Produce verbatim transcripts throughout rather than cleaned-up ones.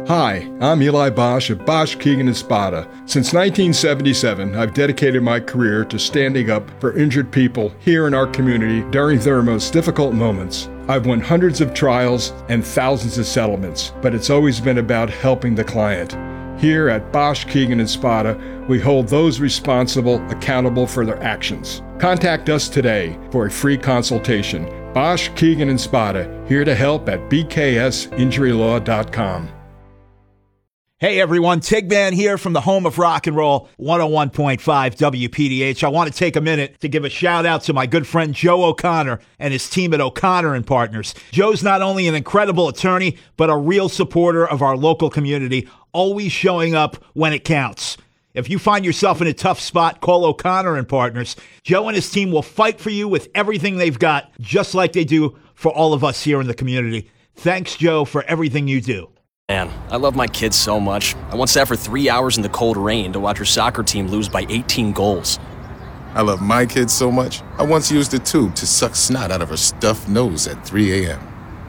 Hi, I'm Eli Bosch of Bosch, Keegan and Spada. Since nineteen seventy-seven, I've dedicated my career to standing up for injured people here in our community during their most difficult moments. I've won hundreds of trials and thousands of settlements, but it's always been about helping the client. Here at Bosch, Keegan and Spada, we hold those responsible accountable for their actions. Contact us today for a free consultation. Bosch, Keegan and Spada, here to help at b k s injury law dot com. Hey everyone, Tigman here from the home of rock and roll, one oh one point five W P D H. I want to take a minute to give a shout out to my good friend Joe O'Connor and his team at O'Connor and Partners. Joe's not only an incredible attorney, but a real supporter of our local community, always showing up when it counts. If you find yourself in a tough spot, call O'Connor and Partners. Joe and his team will fight for you with everything they've got, just like they do for all of us here in the community. Thanks, Joe, for everything you do. Man, I love my kids so much. I once sat for three hours in the cold rain to watch her soccer team lose by eighteen goals. I love my kids so much, I once used a tube to suck snot out of her stuffed nose at three a.m.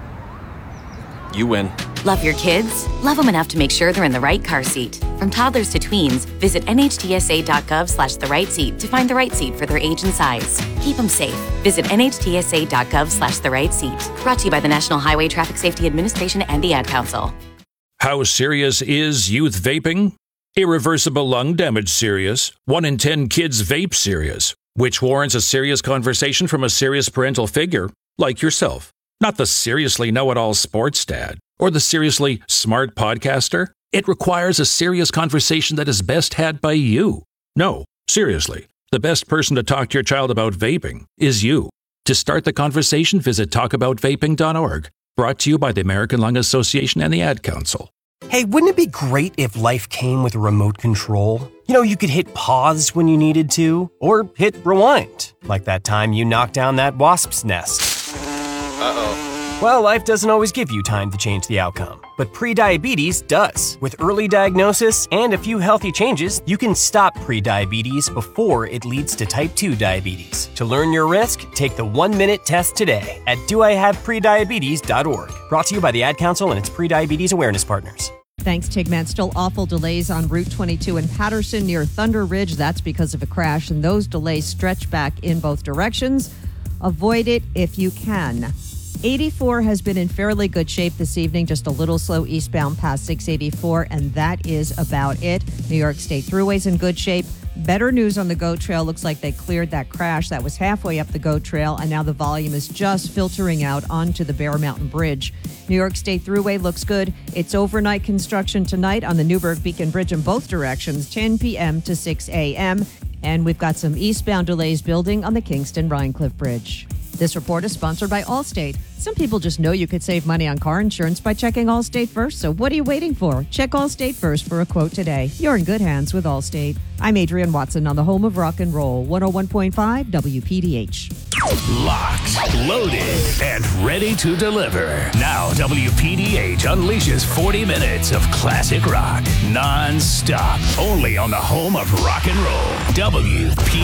You win. Love your kids? Love them enough to make sure they're in the right car seat. From toddlers to tweens, visit N H T S A dot gov slash the right seat to find the right seat for their age and size. Keep them safe. Visit N H T S A dot gov slash the right seat. Brought to you by the National Highway Traffic Safety Administration and the Ad Council. How serious is youth vaping? Irreversible lung damage serious. One in ten kids vape serious, which warrants a serious conversation from a serious parental figure like yourself. Not the seriously know-it-all sports dad or the seriously smart podcaster. It requires a serious conversation that is best had by you. No, seriously, the best person to talk to your child about vaping is you. To start the conversation, visit talk about vaping dot org. Brought to you by the American Lung Association and the Ad Council. Hey, wouldn't it be great if life came with a remote control? You know, you could hit pause when you needed to, or hit rewind, like that time you knocked down that wasp's nest. Uh-oh. Well, life doesn't always give you time to change the outcome, but prediabetes does. With early diagnosis and a few healthy changes, you can stop prediabetes before it leads to type two diabetes. To learn your risk, take the one-minute test today at do I have prediabetes dot org. Brought to you by the Ad Council and its prediabetes awareness partners. Thanks, Tigman. Still awful delays on Route twenty-two in Patterson near Thunder Ridge. That's because of a crash, and those delays stretch back in both directions. Avoid it if you can. eighty-four has been in fairly good shape this evening, just a little slow eastbound past six eighty-four, and that is about it. New York State Thruway's in good shape. Better news on the GO Trail. Looks like they cleared that crash that was halfway up the GO Trail, and now the volume is just filtering out onto the Bear Mountain Bridge. New York State Thruway looks good. It's overnight construction tonight on the Newburgh Beacon Bridge in both directions, ten p.m. to six a.m., and we've got some eastbound delays building on the Kingston Rhinecliff Bridge. This report is sponsored by Allstate. Some people just know you could save money on car insurance by checking Allstate first, so what are you waiting for? Check Allstate first for a quote today. You're in good hands with Allstate. I'm Adrienne Watson on the home of rock and roll, one oh one point five W P D H. Locked, loaded, and ready to deliver. Now W P D H unleashes forty minutes of classic rock, non-stop, only on the home of rock and roll, W P D H.